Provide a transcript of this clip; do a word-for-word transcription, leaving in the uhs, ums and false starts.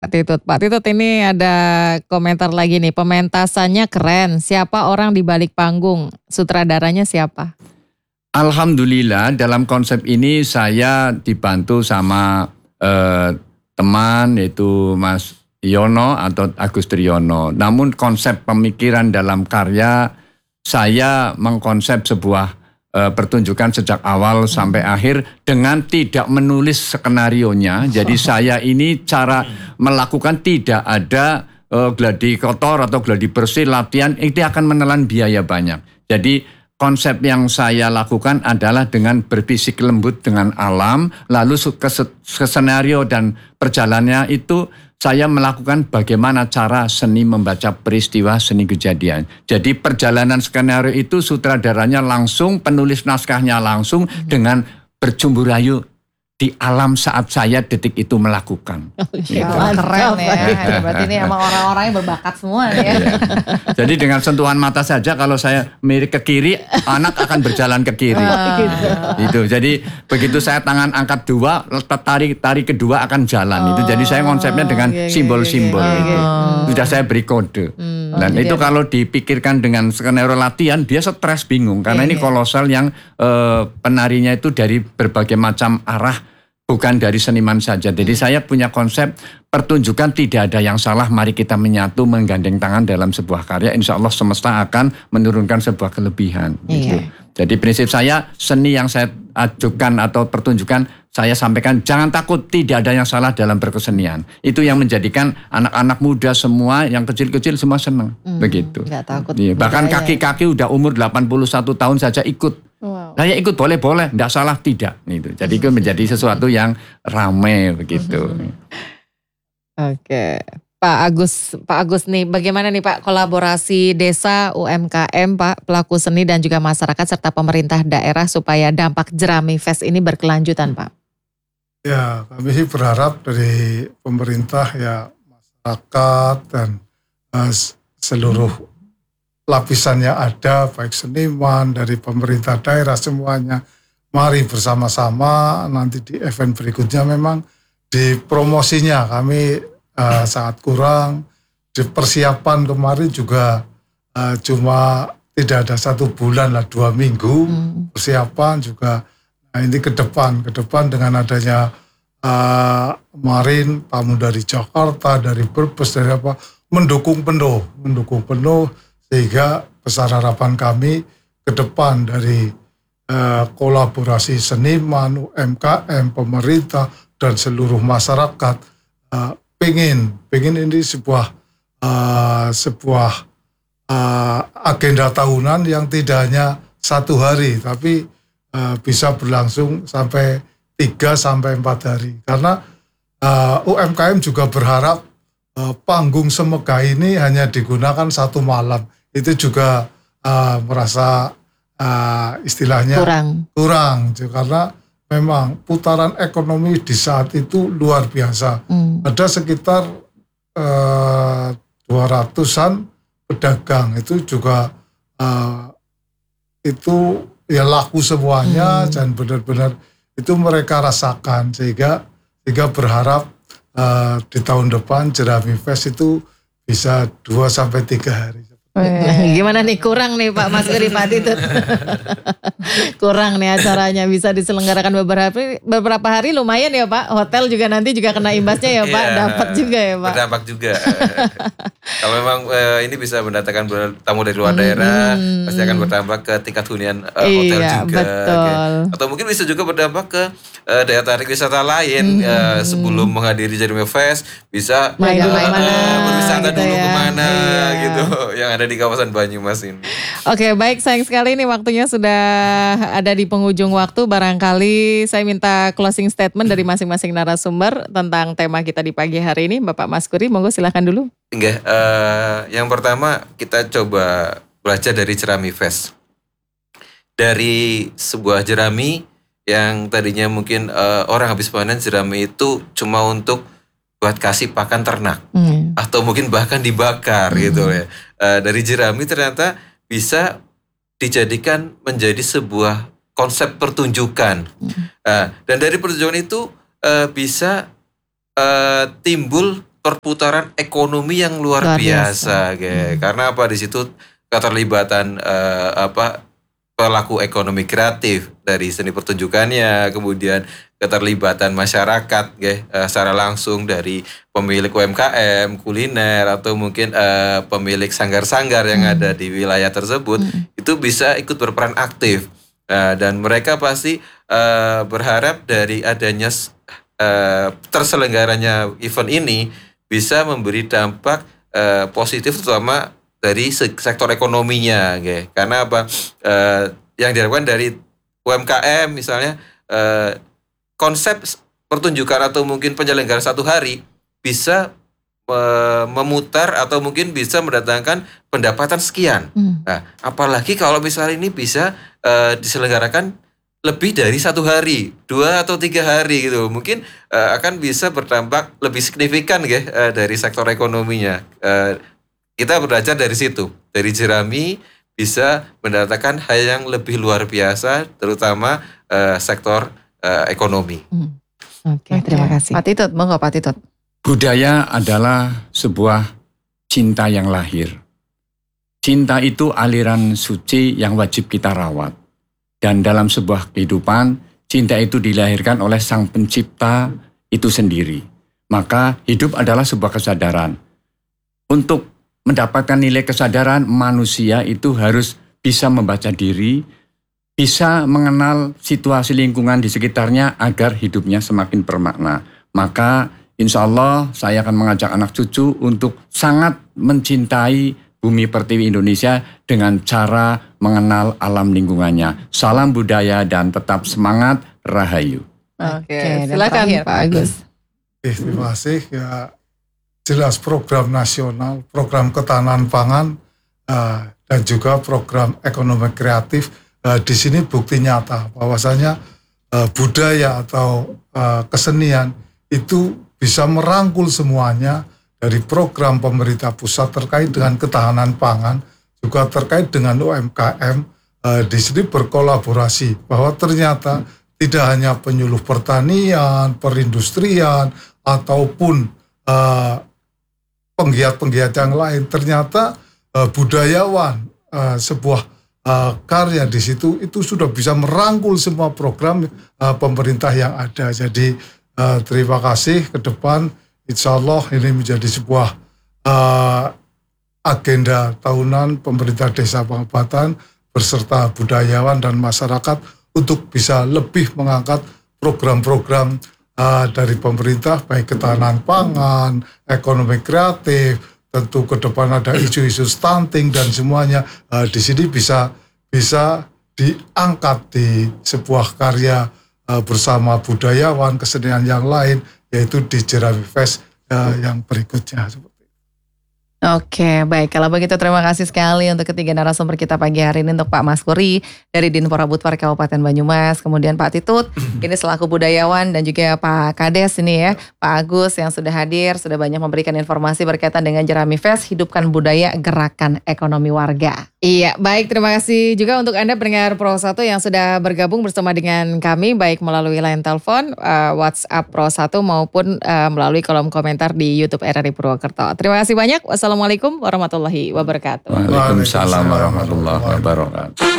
Pak Titut, Pak Titut ini ada komentar lagi nih, pementasannya keren, siapa orang di balik panggung, sutradaranya siapa? Alhamdulillah dalam konsep ini saya dibantu sama eh, teman yaitu Mas Yono atau Agus Triyono. Namun konsep pemikiran dalam karya saya mengkonsep sebuah Uh, pertunjukan sejak awal hmm. sampai akhir dengan tidak menulis skenarionya. Jadi saya ini cara melakukan tidak ada uh, gladi kotor atau gladi bersih latihan itu akan menelan biaya banyak. Jadi konsep yang saya lakukan adalah dengan berbisik lembut dengan alam, lalu ke, ke skenario dan perjalanannya itu saya melakukan bagaimana cara seni membaca peristiwa seni kejadian. Jadi perjalanan skenario itu sutradaranya langsung, penulis naskahnya langsung hmm. dengan berjumbu rayu di alam saat saya detik itu melakukan. Oh, gitu. Oh, keren ya. Berarti ini emang orang-orangnya berbakat semua nih ya. Jadi dengan sentuhan mata saja kalau saya mirik ke kiri, anak akan berjalan ke kiri. Oh, gitu. Itu. Jadi begitu saya tangan angkat dua, tarik tarik kedua akan jalan. Oh, itu. Jadi saya konsepnya dengan simbol-simbol. Oh, gitu. Sudah saya beri kode. Hmm. Dan oh, itu jadi kalau dipikirkan dengan skenario latihan, dia stres bingung karena yeah, ini kolosal yang eh, penarinya itu dari berbagai macam arah. Bukan dari seniman saja. Jadi saya punya konsep pertunjukan tidak ada yang salah. Mari kita menyatu menggandeng tangan dalam sebuah karya. Insya Allah semesta akan menurunkan sebuah kelebihan. Iya. Gitu. Jadi prinsip saya seni yang saya ajukan atau pertunjukan saya sampaikan jangan takut tidak ada yang salah dalam berkesenian. Itu yang menjadikan anak-anak muda semua yang kecil-kecil semua senang. Hmm, begitu. Gak takut. Iya. Bahkan kaki-kaki udah umur delapan puluh satu tahun saja ikut. Wow. Saya ikut boleh-boleh, tidak salah tidak. Gitu. Jadi itu menjadi sesuatu yang ramai begitu. Oke, Pak Agus, Pak Agus nih, bagaimana nih Pak kolaborasi desa, U M K M, Pak pelaku seni dan juga masyarakat serta pemerintah daerah supaya dampak Jerami Fest ini berkelanjutan, Pak? Ya, kami sih berharap dari pemerintah ya masyarakat dan uh, seluruh lapisan yang ada, baik seniman, dari pemerintah daerah semuanya. Mari bersama-sama nanti di event berikutnya memang di promosinya kami uh, sangat kurang. Di persiapan kemarin juga uh, cuma tidak ada satu bulan lah, dua minggu. Hmm. Persiapan juga. Nah ini ke depan, ke depan dengan adanya uh, kemarin tamu dari Jakarta, dari Brebes, dari apa, mendukung penuh, mendukung penuh. Sehingga besar harapan kami ke depan dari uh, kolaborasi seniman, U M K M, pemerintah, dan seluruh masyarakat uh, pengen, pengen ini sebuah uh, sebuah uh, agenda tahunan yang tidak hanya satu hari, tapi uh, bisa berlangsung sampai tiga sampai empat hari. Karena uh, U M K M juga berharap uh, panggung Semega ini hanya digunakan satu malam. Itu juga uh, merasa uh, istilahnya kurang, kurang karena memang putaran ekonomi di saat itu luar biasa. Hmm. Ada sekitar uh, dua ratusan pedagang itu juga uh, itu ya laku semuanya hmm. dan benar-benar itu mereka rasakan sehingga sehingga berharap uh, di tahun depan Jerami Fest itu bisa dua sampai tiga hari. Gimana nih, kurang nih Pak Mas Giri, Pak Titut. Kurang nih acaranya, bisa diselenggarakan beberapa beberapa hari lumayan ya Pak. Hotel juga nanti juga kena imbasnya ya Pak, dapat juga ya Pak. Berdampak juga. Kalau memang eh, ini bisa mendatangkan tamu dari luar daerah, hmm. pasti akan berdampak ke tingkat hunian eh, hotel iya, juga. Betul. Okay. Atau mungkin bisa juga berdampak ke eh, daya tarik wisata lain hmm. eh, sebelum menghadiri Jerami Fest, bisa main eh, dulu kemana, berwisata gitu dulu ya. kemana iya. gitu, yang ada di kawasan Banyumas ini. Oke, baik, sayang sekali nih waktunya sudah ada di penghujung waktu. Barangkali saya minta closing statement dari masing-masing narasumber tentang tema kita di pagi hari ini. Bapak Mas Giri, monggo silakan dulu. Enggak, uh, yang pertama kita coba belajar dari Jerami Fest. Dari sebuah jerami yang tadinya mungkin uh, orang habis panen jerami itu cuma untuk buat kasih pakan ternak hmm. atau mungkin bahkan dibakar hmm. gitu ya. Uh, dari jerami ternyata bisa dijadikan menjadi sebuah konsep pertunjukan. Hmm. Uh, dan dari pertunjukan itu uh, bisa uh, timbul perputaran ekonomi yang luar, Luar biasa, biasa. ge. Karena apa di situ keterlibatan eh, apa pelaku ekonomi kreatif dari seni pertunjukannya, kemudian keterlibatan masyarakat, ge, eh, secara langsung dari pemilik U M K M, kuliner atau mungkin eh, pemilik sanggar-sanggar yang Hmm. ada di wilayah tersebut itu bisa ikut berperan aktif. Nah, dan mereka pasti eh, berharap dari adanya eh, terselenggaranya event ini bisa memberi dampak eh, positif terutama dari se- sektor ekonominya, ge. Karena apa? Eh, yang diharapkan dari U M K M misalnya eh, konsep pertunjukan atau mungkin penyelenggaraan satu hari bisa eh, memutar atau mungkin bisa mendatangkan pendapatan sekian. Hmm. Nah, apalagi kalau misalnya ini bisa eh, diselenggarakan lebih dari satu hari, dua atau tiga hari gitu, mungkin eh, akan bisa berdampak lebih signifikan, ya, eh, dari sektor ekonominya. Eh, kita belajar dari situ, dari jerami bisa mendatangkan hal yang lebih luar biasa, terutama eh, sektor eh, ekonomi. Hmm. Oke, terima kasih. Pak Titut, monggo Pak Titut. Budaya adalah sebuah cinta yang lahir. Cinta itu aliran suci yang wajib kita rawat. Dan dalam sebuah kehidupan, cinta itu dilahirkan oleh Sang Pencipta itu sendiri. Maka hidup adalah sebuah kesadaran. Untuk mendapatkan nilai kesadaran, manusia itu harus bisa membaca diri, bisa mengenal situasi lingkungan di sekitarnya agar hidupnya semakin bermakna. Maka insya Allah saya akan mengajak anak cucu untuk sangat mencintai Bumi Pertiwi Indonesia dengan cara mengenal alam lingkungannya. Salam budaya dan tetap semangat, Rahayu. Oke, Oke, dan silakan terakhir, Pak Agus. Eh, terima kasih. Ya, jelas program nasional, program ketahanan pangan, eh, dan juga program ekonomi kreatif. Eh, di sini bukti nyata bahwasanya eh, budaya atau eh, kesenian itu bisa merangkul semuanya dari program pemerintah pusat terkait dengan ketahanan pangan, juga terkait dengan U M K M. Eh, di sini berkolaborasi bahwa ternyata tidak hanya penyuluh pertanian, perindustrian, ataupun eh, penggiat-penggiat yang lain, ternyata eh, budayawan, eh, sebuah eh, karya di situ itu sudah bisa merangkul semua program eh, pemerintah yang ada. Jadi eh, terima kasih ke depan, insya Allah ini menjadi sebuah eh, agenda tahunan pemerintah desa Pangabatan beserta budayawan dan masyarakat untuk bisa lebih mengangkat program-program uh, dari pemerintah, baik ketahanan pangan, ekonomi kreatif, tentu ke depan ada isu-isu stunting dan semuanya uh, di sini bisa bisa diangkat di sebuah karya uh, bersama budayawan, kesenian yang lain, yaitu di Jerami Fest uh, yang berikutnya. Oke, baik. Kalau begitu terima kasih sekali untuk ketiga narasumber kita pagi hari ini, untuk Pak Maskuri dari Dinpora Butpar Kabupaten Banyumas, kemudian Pak Titut ini selaku budayawan, dan juga Pak Kades ini ya, Pak Agus yang sudah hadir, sudah banyak memberikan informasi berkaitan dengan Jerami Fest, hidupkan budaya, gerakan ekonomi warga. Iya, baik, terima kasih juga untuk Anda pendengar Pro satu yang sudah bergabung bersama dengan kami, baik melalui line telepon, uh, WhatsApp Pro satu maupun uh, melalui kolom komentar di YouTube R R I Purwokerto. Terima kasih banyak. Wassalamualaikum warahmatullahi wabarakatuh. Waalaikumsalam warahmatullahi wabarakatuh.